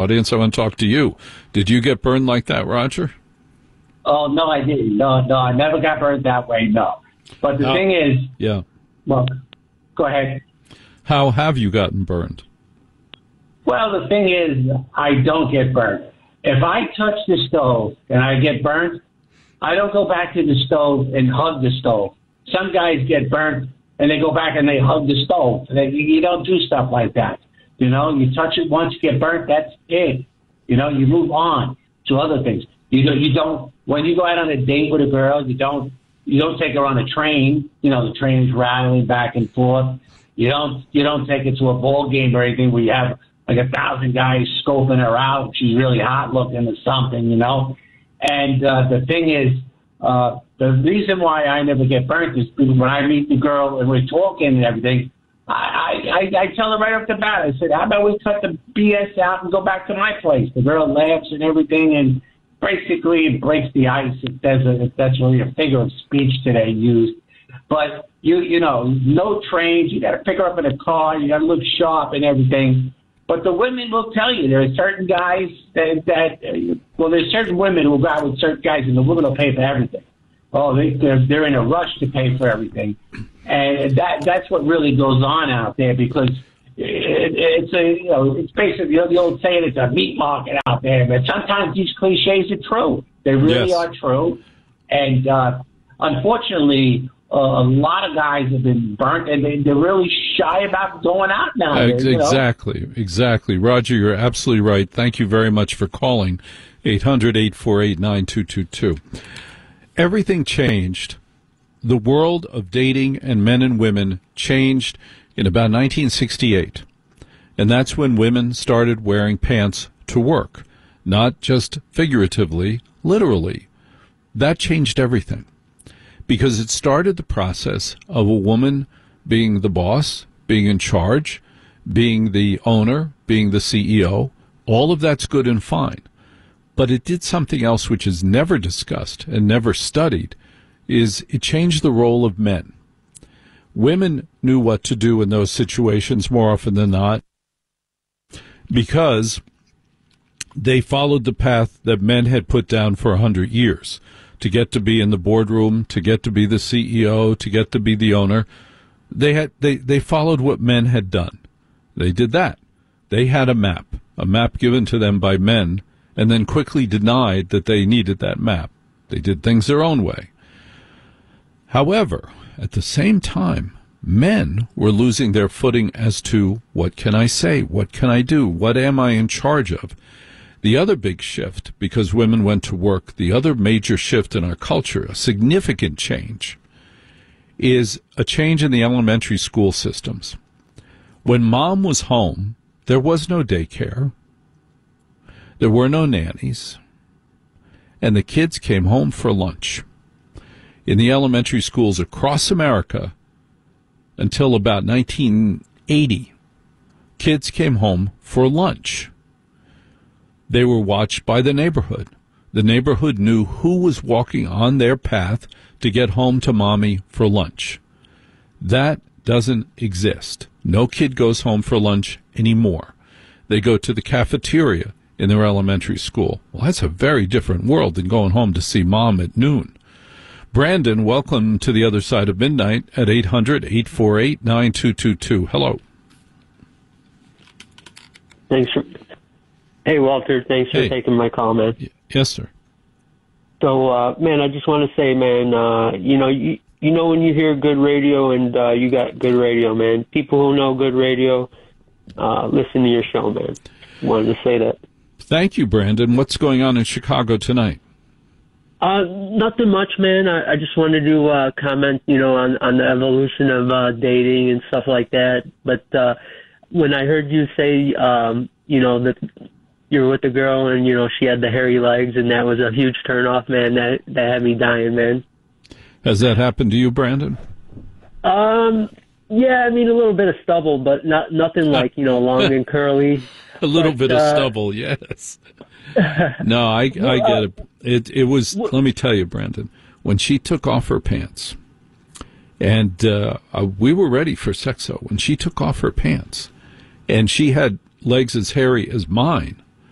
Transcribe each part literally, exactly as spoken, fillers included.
audience. I want to talk to you. Did you get burned like that, Roger? Oh, no, I didn't. No, no, I never got burned that way, no. But the How, thing is... Yeah. Well, go ahead. How have you gotten burned? Well, the thing is, I don't get burned. If I touch the stove and I get burnt, I don't go back to the stove and hug the stove. Some guys get burnt and they go back and they hug the stove. They, you don't do stuff like that. You know, you touch it once, get burnt, that's it. You know, you move on to other things. You don't, you don't, when you go out on a date with a girl, you don't, you don't take her on a train. You know, the train is rattling back and forth. You don't, you don't take it to a ball game or anything where you have like a thousand guys scoping her out. She's really hot looking or something, you know. And uh, the thing is, uh, the reason why I never get burnt is because when I meet the girl and we're talking and everything, I, I, I tell her right off the bat, I said, how about we cut the B S out and go back to my place? The girl laughs and everything, and basically it breaks the ice if, there's a, if that's really a figure of speech today used. But, you you know, no trains, you got to pick her up in a car, you got to look sharp and everything. But the women will tell you there are certain guys that, that uh, well, there's certain women who will go out with certain guys, and the women will pay for everything. Oh, they, they're, they're in a rush to pay for everything. And that that's what really goes on out there, because it, it's a, you know, it's basically, you know, the old saying, it's a meat market out there. But sometimes these cliches are true. They really Yes. are true. And uh, unfortunately, Uh, a lot of guys have been burnt, and they, they're really shy about going out now. Ex- you know? Exactly, exactly. Roger, you're absolutely right. Thank you very much for calling eight hundred, eight four eight, nine two two two. Everything changed. The world of dating and men and women changed in about nineteen sixty-eight. And that's when women started wearing pants to work, not just figuratively, literally. That changed everything, because it started the process of a woman being the boss, being in charge, being the owner, being the C E O. All of that's good and fine. But it did something else which is never discussed and never studied, is it changed the role of men. Women knew what to do in those situations more often than not, because they followed the path that men had put down for a hundred years. To get to be in the boardroom, to get to be the C E O, to get to be the owner. They had they, they followed what men had done. They did that. They had a map, a map given to them by men, and then quickly denied that they needed that map. They did things their own way. However, at the same time, men were losing their footing as to, what can I say? What can I do? What am I in charge of? The other big shift, because women went to work, the other major shift in our culture, a significant change, is a change in the elementary school systems. When mom was home, there was no daycare, there were no nannies, and the kids came home for lunch. In the elementary schools across America, until about nineteen eighty, kids came home for lunch. They were watched by the neighborhood. The neighborhood knew who was walking on their path to get home to mommy for lunch. That doesn't exist. No kid goes home for lunch anymore. They go to the cafeteria in their elementary school. Well, that's a very different world than going home to see mom at noon. Brandon, welcome to the other side of midnight at eight hundred, eight four eight, nine two two two. Hello. Thanks for... Hey, Walter, thanks for hey. taking my call, man. Yes, sir. So, uh, man, I just want to say, man, uh, you know, you, you know when you hear good radio, and uh, you got good radio, man. People who know good radio, uh, listen to your show, man. Wanted to say that. Thank you, Brandon. What's going on in Chicago tonight? Uh, nothing much, man. I, I just wanted to uh, comment, you know, on, on the evolution of uh, dating and stuff like that. But uh, when I heard you say, um, you know, that you were with a girl and, you know, she had the hairy legs, and that was a huge turnoff, man. That that had me dying, man. Has that happened to you, Brandon? Um, yeah, I mean, a little bit of stubble, but not nothing like, you know, long and curly. A little but, bit of uh, stubble, yes. No, I, I get it. It it was, let me tell you, Brandon, when she took off her pants, and uh, uh, we were ready for sexo, when she took off her pants, and she had legs as hairy as mine,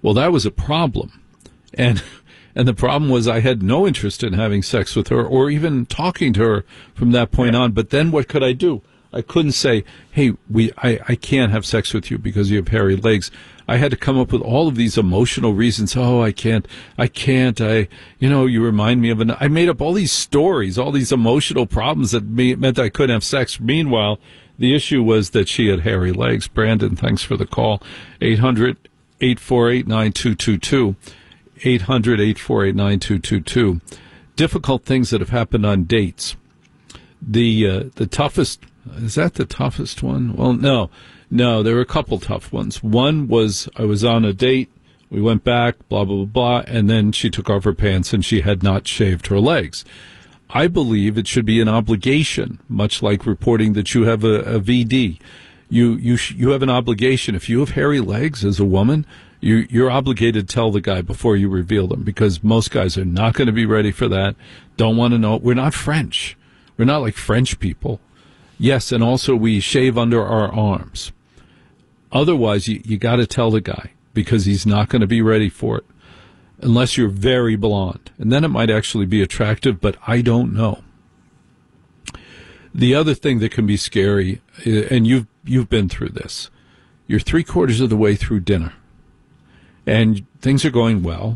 Well, that was a problem. And and the problem was I had no interest in having sex with her or even talking to her from that point on. But then what could I do? I couldn't say, hey, we I, I can't have sex with you because you have hairy legs. I had to come up with all of these emotional reasons. Oh, I can't, I can't, I, you know, you remind me of an, I made up all these stories, all these emotional problems that me, meant I couldn't have sex. Meanwhile, the issue was that she had hairy legs. Brandon, thanks for the call. eight hundred, eight four eight, nine two two two. eight hundred, eight four eight, nine two two two. Difficult things that have happened on dates. The, uh, the toughest, is that the toughest one? Well, no. No, there were a couple tough ones. One was I was on a date, we went back, blah, blah, blah, blah, and then she took off her pants and she had not shaved her legs. I believe it should be an obligation, much like reporting that you have a, a V D. You you sh- you have an obligation. If you have hairy legs as a woman, you, you're obligated to tell the guy before you reveal them, because most guys are not going to be ready for that, don't want to know. We're not French. We're not like French people. Yes, and also we shave under our arms. Otherwise, you, you got to tell the guy, because he's not going to be ready for it unless you're very blonde. And then it might actually be attractive, but I don't know. The other thing that can be scary, and you've, you've been through this, you're three quarters of the way through dinner, and things are going well.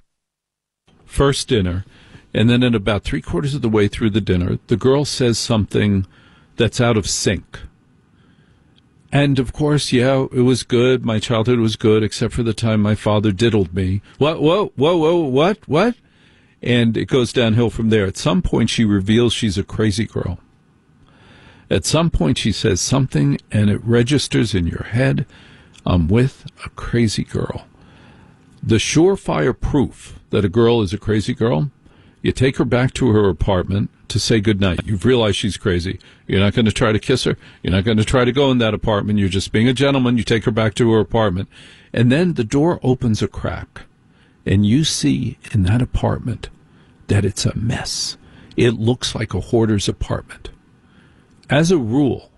First dinner, and then at about three quarters of the way through the dinner, the girl says something that's out of sync. And, of course, yeah, it was good. My childhood was good, except for the time my father diddled me. What, whoa, whoa, whoa, what, what? And it goes downhill from there. At some point, she reveals she's a crazy girl. At some point, she says something, and it registers in your head, I'm with a crazy girl. The surefire proof that a girl is a crazy girl, you take her back to her apartment to say goodnight. You've realized she's crazy. You're not going to try to kiss her. You're not going to try to go in that apartment. You're just being a gentleman. You take her back to her apartment. And then the door opens a crack, and you see in that apartment that it's a mess. It looks like a hoarder's apartment. As a rule,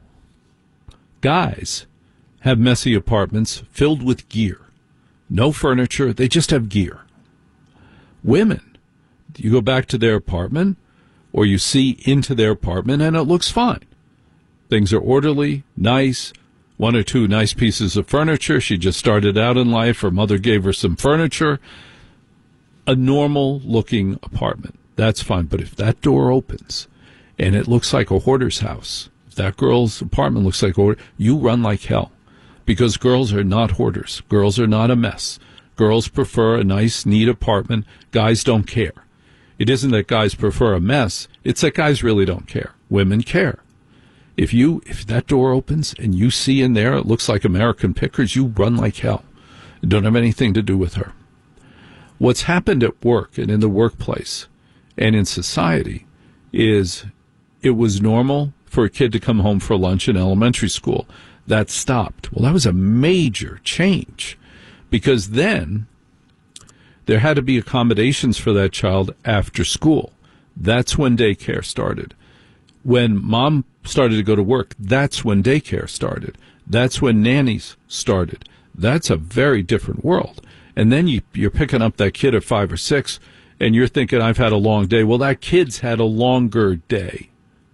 guys have messy apartments filled with gear. No furniture. They just have gear. Women, you go back to their apartment, or you see into their apartment, and it looks fine. Things are orderly, nice, one or two nice pieces of furniture. She just started out in life. Her mother gave her some furniture. A normal-looking apartment. That's fine. But if that door opens and it looks like a hoarder's house, if that girl's apartment looks like a hoarder, you run like hell. Because girls are not hoarders. Girls are not a mess. Girls prefer a nice, neat apartment. Guys don't care. It isn't that guys prefer a mess. It's that guys really don't care. Women care. If you, if that door opens and you see in there, it looks like American Pickers, you run like hell. It don't have anything to do with her. What's happened at work and in the workplace and in society is it was normal for a kid to come home for lunch in elementary school. That stopped. Well, that was a major change, because then there had to be accommodations for that child after school. That's when daycare started. When mom started to go to work, that's when daycare started. That's when nannies started. That's a very different world. And then you, you're picking up that kid at five or six, and you're thinking, I've had a long day. Well, that kid's had a longer day.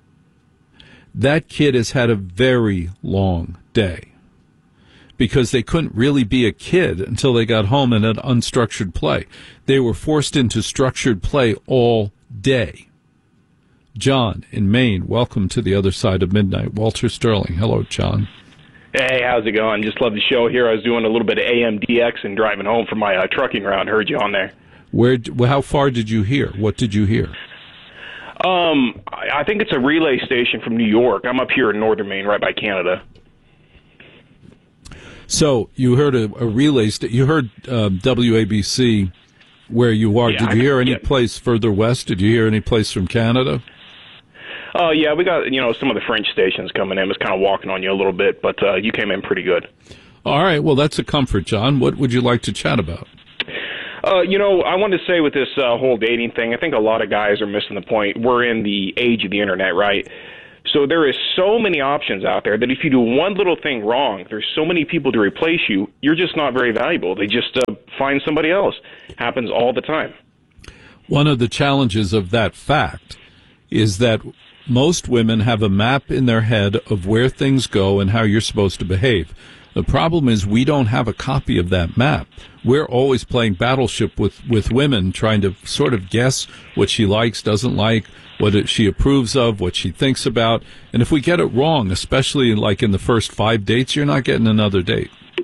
That kid has had a very long day, because they couldn't really be a kid until they got home and had unstructured play. They were forced into structured play all day. John in Maine, welcome to the other side of midnight. Walter Sterling. Hello, John. Hey, how's it going? Just love the show here. I was doing a little bit of A M D X and driving home from my uh, trucking route. Heard you on there. Where? How far did you hear? What did you hear? Um, I think it's a relay station from New York. I'm up here in northern Maine, right by Canada. So you heard a, a relay st- you heard um, W A B C where you are. Yeah, Did you hear any yeah. place further west? Did you hear any place from Canada? Oh, uh, yeah, we got, you know, some of the French stations coming in. It was kind of walking on you a little bit, but uh, you came in pretty good. All right, well, that's a comfort, John. What would you like to chat about? Uh, you know, I wanted to say with this uh, whole dating thing, I think a lot of guys are missing the point. We're in the age of the internet, right? So there is so many options out there that if you do one little thing wrong, there's so many people to replace you, you're just not very valuable. They just uh, find somebody else. Happens all the time. One of the challenges of that fact is that most women have a map in their head of where things go and how you're supposed to behave. The problem is we don't have a copy of that map. We're always playing battleship with, with women, trying to sort of guess what she likes, doesn't like, what it, she approves of, what she thinks about. And if we get it wrong, especially like in the first five dates, you're not getting another date.